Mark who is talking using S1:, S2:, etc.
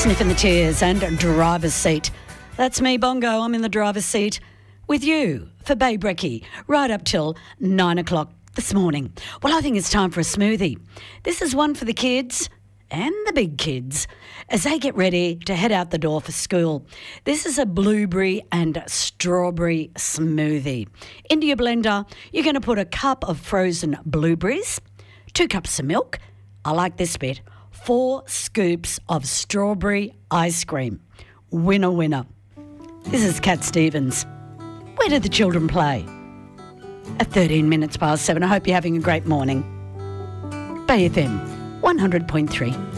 S1: Sniffing the tears and driver's seat. That's me, Bongo. I'm in the driver's seat with you for Bay Brekkie right up till 9 o'clock this morning. Well, I think it's time for a smoothie. This is one for the kids and the big kids as they get ready to head out the door for school. This is a blueberry and strawberry smoothie. Into your blender, you're going to put a cup of frozen blueberries, 2 cups of milk. I like this bit. 4 scoops of strawberry ice cream. Winner, winner. This is Cat Stevens. Where did the children play? At 13 minutes past 7. I hope you're having a great morning. Bay FM 100.3.